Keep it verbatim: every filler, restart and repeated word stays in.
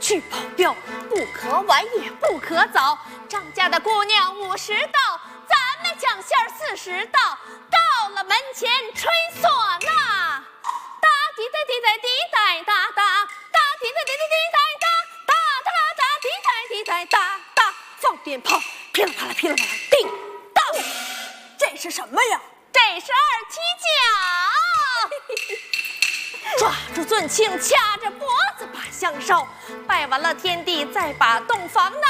去保镖，不可晚也不可早。张家的姑娘五十到，咱们将线四十到。到了门前吹唢呐，哒滴哒滴哒滴哒哒哒，哒滴哒滴哒滴哒哒，哒哒啦哒滴哒滴哒哒哒，放鞭炮，噼里啪啦噼里啪啦，叮当。 这是什么呀？ 这是二踢脚。抓住尊庆，掐着脖子把香烧，拜完了天地，再把洞房纳。